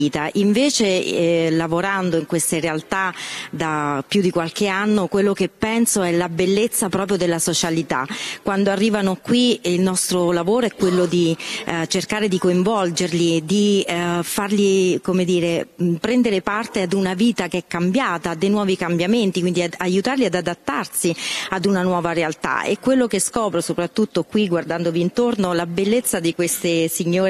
Invece lavorando in queste realtà da più di qualche anno, quello che penso è la bellezza proprio della socialità. Quando arrivano qui il nostro lavoro è quello di cercare di coinvolgerli, di fargli, come dire, prendere parte ad una vita che è cambiata, a dei nuovi cambiamenti, quindi aiutarli ad adattarsi ad una nuova realtà. E quello che scopro soprattutto qui guardandovi intorno, la bellezza di queste signore